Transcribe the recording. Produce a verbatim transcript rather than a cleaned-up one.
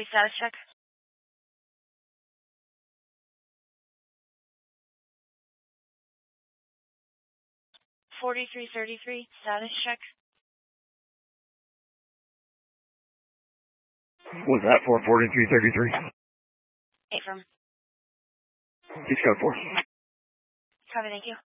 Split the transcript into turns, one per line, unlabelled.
Status check. forty-three thirty-three, status check.
Was that for forty-three thirty-three?
Eight from.
East Code four.
Copy, thank you.